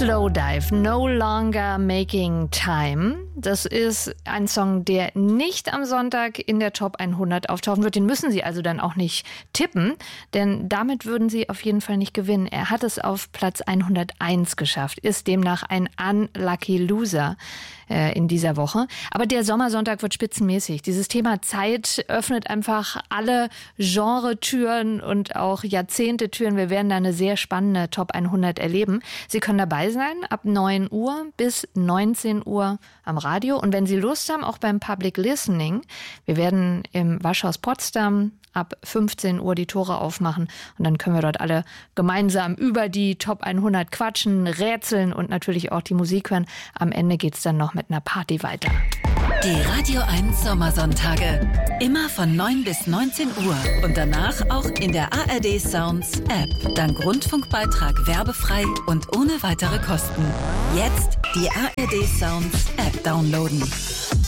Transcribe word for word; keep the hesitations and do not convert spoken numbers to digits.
Slowdive, No Longer Making Time. Das ist ein Song, der nicht am Sonntag in der Top hundert auftauchen wird. Den müssen Sie also dann auch nicht tippen, denn damit würden Sie auf jeden Fall nicht gewinnen. Er hat es auf Platz hunderteins geschafft, ist demnach ein Unlucky Loser äh, in dieser Woche. Aber der Sommersonntag wird spitzenmäßig. Dieses Thema Zeit öffnet einfach alle Genre-Türen und auch Jahrzehnte-Türen. Wir werden da eine sehr spannende Top hundert erleben. Sie können dabei sein ab neun Uhr bis neunzehn Uhr am Radio. Und wenn Sie Lust haben, auch beim Public Listening, wir werden im Waschhaus Potsdam ab fünfzehn Uhr die Tore aufmachen und dann können wir dort alle gemeinsam über die Top hundert quatschen, rätseln und natürlich auch die Musik hören. Am Ende geht's dann noch mit einer Party weiter. Die Radio eins Sommersonntage. Immer von neun bis neunzehn Uhr und danach auch in der A R D Sounds App. Dank Rundfunkbeitrag werbefrei und ohne weitere Kosten. Jetzt die A R D Sounds App downloaden.